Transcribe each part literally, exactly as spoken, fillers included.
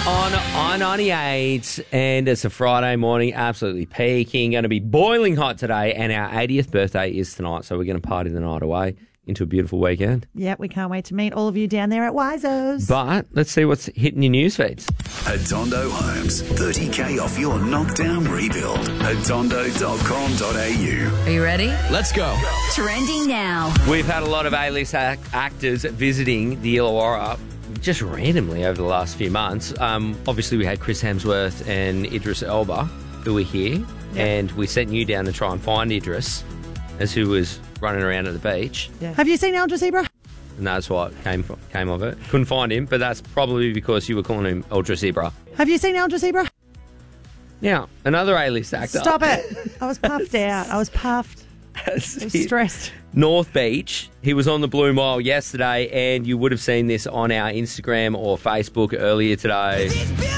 On I ninety-eight, and it's a Friday morning, absolutely peaking, going to be boiling hot today, and our eightieth birthday is tonight, so we're going to party the night away into a beautiful weekend. Yeah, we can't wait to meet all of you down there at Wizo's. But let's see what's hitting your news feeds. Atondo Homes, thirty K off your knockdown rebuild. atondo dot com dot a u. Are you ready? Let's go. Trending now. We've had a lot of A-list act- actors visiting the Illawarra just randomly over the last few months. Um, obviously, we had Chris Hemsworth and Idris Elba who were here, yeah. and we sent you down to try and find Idris as who was running around at the beach. Yeah. Have you seen Al Jazeera? And that's what came from, came of it. Couldn't find him, but that's probably because you were calling him Al Jazeera. Have you seen Al Jazeera? Now, another A-list actor. Stop it. I was puffed out. I was puffed. I was stressed. North Beach. He was on the Blue Mile yesterday, and you would have seen this on our Instagram or Facebook earlier today.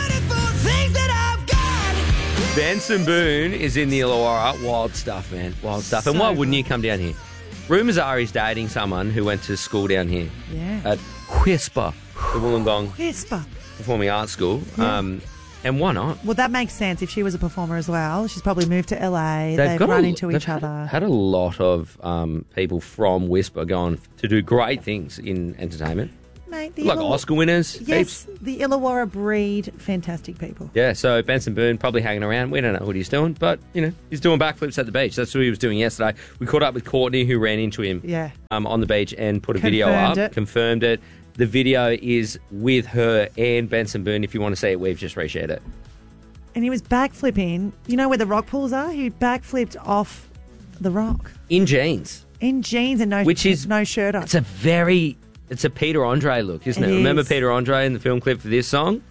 Benson Boone is in the Illawarra. Wild stuff, man. Wild stuff. So and why wouldn't you come down here? Rumours are he's dating someone who went to school down here. Yeah. At Whisper, the Wollongong Whisper Performing Arts School. Yeah. Um, and why not? Well, that makes sense. If she was a performer as well, she's probably moved to L A. They've, They've got run a, into they've each had, other. had a lot of um, people from Whisper going to do great things in entertainment. Mate, the like Illaw- Oscar winners. Yes, heaps. the Illawarra breed fantastic people. Yeah, so Benson Boone probably hanging around. We don't know what he's doing, but, you know, he's doing backflips at the beach. That's what he was doing yesterday. We caught up with Courtney, who ran into him Yeah. um, on the beach and put a Confirmed video up. it. Confirmed it. The video is with her and Benson Boone. If you want to see it, we've just reshared it. And he was backflipping. You know where the rock pools are? He backflipped off the rock. In jeans. In jeans and no, Which is, no shirt on. It's a very... It's a Peter Andre look, isn't it? It Remember is. Peter Andre in the film clip for this song?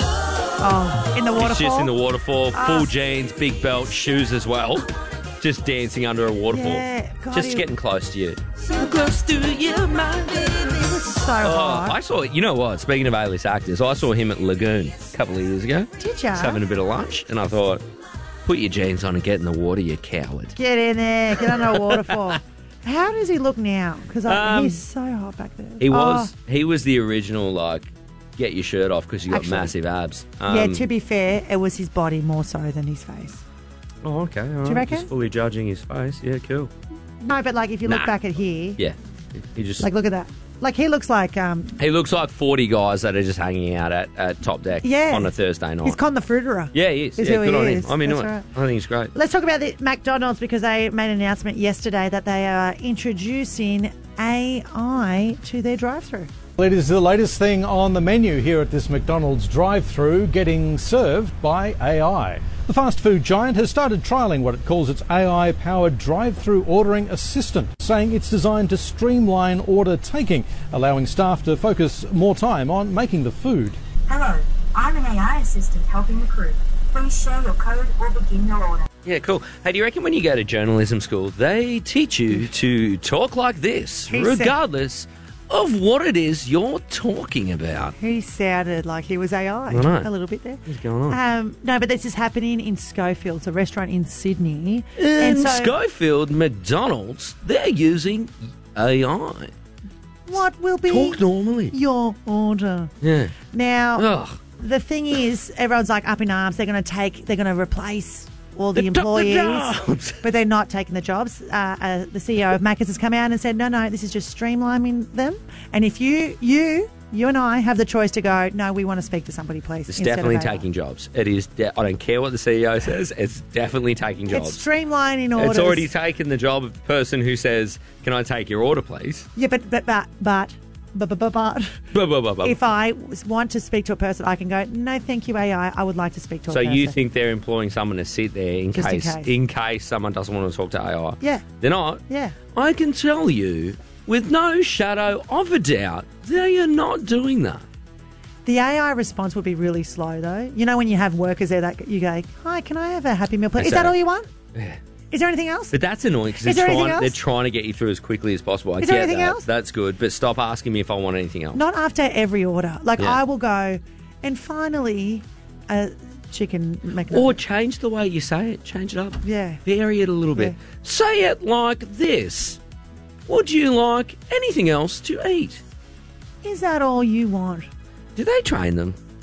Oh, in the waterfall? It's just in the waterfall, Ah. full jeans, big belt, shoes as well. Just dancing under a waterfall. Yeah, God, just he- getting close to you. So close to you, my baby. It was so Oh, hot. I saw, you know what, speaking of A-list actors, I saw him at Lagoon a couple of years ago. Did ya? Just having a bit of lunch, and I thought, put your jeans on and get in the water, you coward. Get in there. Get under a waterfall. How does he look now? Because Um, he's so hot back there. He was Oh. he was the original, like, get your shirt off because you got Actually, massive abs. Um, Yeah, to be fair, it was his body more so than his face. Oh, okay. All right. you reckon? Just fully judging his face. Yeah, cool. No, but like if you look Nah. back at here, Yeah. He just... like look at that. Like he looks like um He looks like forty guys that are just hanging out at, at Top Deck Yeah. on a Thursday night. he's Con the Fruiterer. yeah, he is. is yeah, who good he on is. him. I'm into That's it. right. I think he's great. Let's talk about the McDonald's because they made an announcement yesterday that they are introducing A I to their drive-through. It is the latest thing on the menu here at this McDonald's drive-through, getting served by A I. The fast food giant has started trialling what it calls its A I-powered drive-through ordering assistant, saying it's designed to streamline order taking, allowing staff to focus more time on making the food. Hello, I'm an A I assistant helping the crew. Please share your code or begin your order. Yeah, cool. Hey, do you reckon when you go to journalism school, they teach you to talk like this, He said- regardless of what it is you're talking about? He sounded like he was A I I know. a little bit there. What's going on? Um, no, but this is happening in Schofield, it's a restaurant in Sydney. In and so, Schofield, McDonald's, they're using A I. what will be Talk normally. your order? Yeah. Now, Ugh. the thing is, everyone's like up in arms. They're going to take, they're going to replace all the They took the employees, jobs. but they're not taking the jobs. Uh, uh, the C E O of Macca's has come out and said, no, no, this is just streamlining them. And if you, you, you and I have the choice to go, no, we want to speak to somebody, please. It's instead definitely of A I. taking jobs. It is. De- I don't care what the C E O says. It's definitely taking jobs. It's streamlining orders. It's already taken the job of the person who says, "Can I take your order, please?" Yeah, but but but but but but, but, but Blah, blah, blah, blah. if I was- want to speak to a person, I can go, no, thank you, A I. I would like to speak to a So person. you think they're employing someone to sit there in Just in case, case. case someone doesn't want to talk to A I? Yeah. They're not. Yeah. I can tell you, with no shadow of a doubt, they are not doing that. The A I response would be really slow, though. You know when you have workers there that you go, hi, can I have a Happy Meal, please? Is That's that it. all you want? Yeah. Is there anything else? But that's annoying because Is they're there anything trying, else? they're trying to get you through as quickly as possible. I Is there get anything that. else? That's good. But stop asking me if I want anything else. Not after every order. Like, Yeah. I will go, and finally, a chicken McNugget. Or change the way you say it. Change it up. Yeah. Vary it a little bit. Yeah. Say it like this. Would you like anything else to eat? Is that all you want? Do they train them?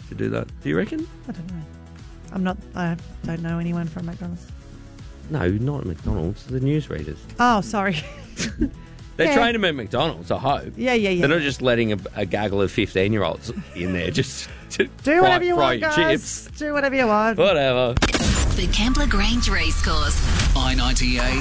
to do that. Do you reckon? I don't know. I'm not. I don't know anyone from McDonald's. No, not at McDonald's. The newsreaders. Oh, sorry. They Yeah. train them at McDonald's, I hope. Yeah, yeah, yeah. They're not just letting a, a gaggle of fifteen-year-olds in there just to Do fry, whatever you fry want, your guys. chips. Do whatever you want. Whatever. The Kembla Grange Racecourse. I ninety-eight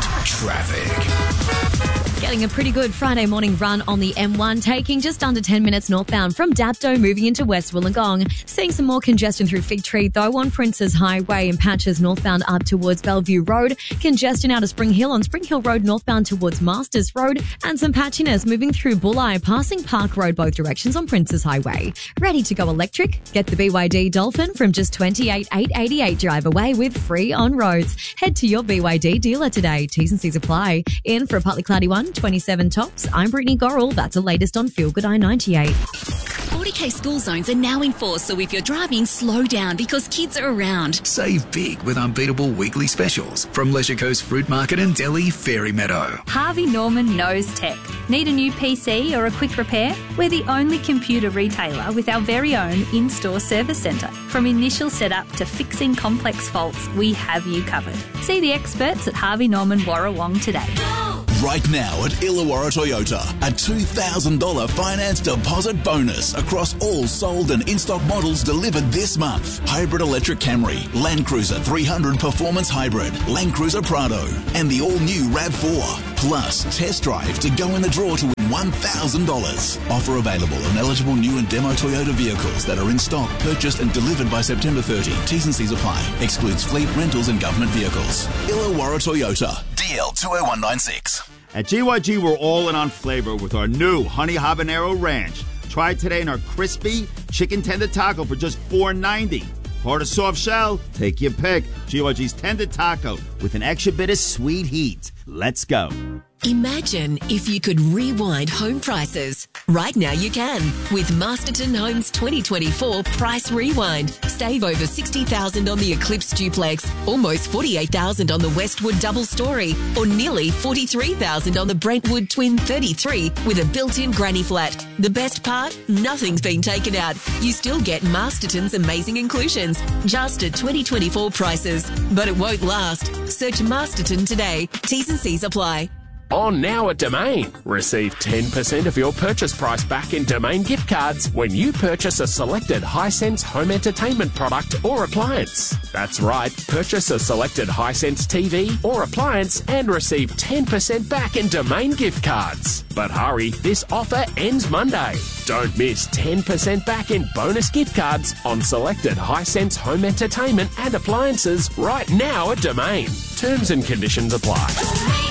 traffic. Getting a pretty good Friday morning run on the M one, taking just under ten minutes northbound from Dapto, moving into West Wollongong. Seeing some more congestion through Fig Tree, though, on Princes Highway in patches northbound up towards Bellevue Road. Congestion out of Spring Hill on Spring Hill Road northbound towards Masters Road. And some patchiness moving through Bulli, passing Park Road both directions on Princes Highway. Ready to go electric? Get the B Y D Dolphin from just twenty-eight thousand eight hundred eighty-eight drive away with free on roads. Head to your B Y D dealer today. T's and C's apply. In for a partly cloudy one, twenty-seven tops. I'm Brittany Gorrell. That's the latest on Feel Good I ninety-eight. forty K school zones are now in force, so if you're driving, slow down because kids are around. Save big with unbeatable weekly specials from Leisure Coast Fruit Market and Delhi Fairy Meadow. Harvey Norman knows tech. Need a new P C or a quick repair? We're the only computer retailer with our very own in-store service centre. From initial setup to fixing complex faults, we have you covered. See the experts at Harvey Norman Warrawong today. Right now at Illawarra Toyota, a two thousand dollars finance deposit bonus across all sold and in-stock models delivered this month. Hybrid electric Camry, Land Cruiser three hundred Performance Hybrid, Land Cruiser Prado, and the all-new RAV four. Plus, test drive to go in the draw to win one thousand dollars. Offer available on eligible new and demo Toyota vehicles that are in stock, purchased and delivered by September thirtieth. T's and C's apply. Excludes fleet, rentals and government vehicles. Illawarra Toyota, D L two oh one nine six. At G Y G, we're all in on flavor with our new Honey Habanero Ranch. Try it today in our crispy chicken tender taco for just four ninety. Hard or soft shell, take your pick. G Y G's tender taco with an extra bit of sweet heat. Let's go. Imagine if you could rewind home prices. Right now you can with Masterton Homes twenty twenty-four Price Rewind. Save over sixty thousand dollars on the Eclipse Duplex, almost forty-eight thousand dollars on the Westwood Double Story, or nearly forty-three thousand dollars on the Brentwood Twin thirty-three with a built-in granny flat. The best part? Nothing's been taken out. You still get Masterton's amazing inclusions, just at twenty twenty-four prices. But it won't last. Search Masterton today. T's and C's apply. On now at Domain. Receive ten percent of your purchase price back in Domain gift cards when you purchase a selected Hisense home entertainment product or appliance. That's right, purchase a selected Hisense T V or appliance and receive ten percent back in Domain gift cards. But hurry, this offer ends Monday. Don't miss ten percent back in bonus gift cards on selected Hisense home entertainment and appliances right now at Domain. Terms and conditions apply.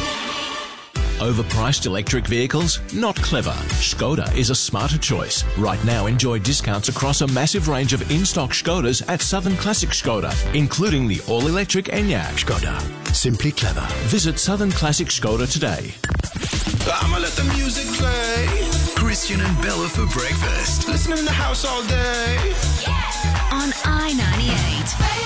Overpriced electric vehicles? Not clever. Skoda is a smarter choice. Right now, enjoy discounts across a massive range of in-stock Skodas at Southern Classic Skoda, including the all-electric Enyaq. Skoda. Simply clever. Visit Southern Classic Skoda today. I'ma let the music play. Christian and Bella for breakfast. Listening in the house all day. On I ninety-eight.